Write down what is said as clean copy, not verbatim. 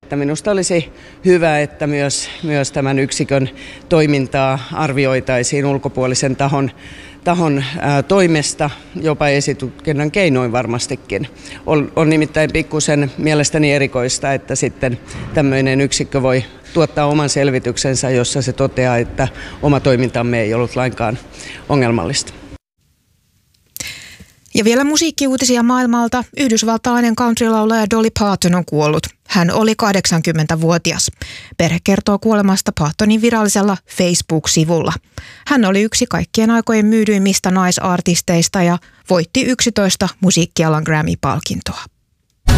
Että minusta olisi hyvä, että myös tämän yksikön toimintaa arvioitaisiin ulkopuolisen tahon toimesta, jopa esitutkinnan keinoin varmastikin. On nimittäin pikkusen mielestäni erikoista, että sitten tämmöinen yksikkö voi tuottaa oman selvityksensä, jossa se toteaa, että oma toimintamme ei ollut lainkaan ongelmallista. Ja vielä musiikkiuutisia maailmalta. Yhdysvaltalainen countrylaulaja Dolly Parton on kuollut. Hän oli 80-vuotias. Perhe kertoo kuolemasta Partonin virallisella Facebook-sivulla. Hän oli yksi kaikkien aikojen myydyimmistä naisartisteista ja voitti 11 musiikkialan Grammy-palkintoa.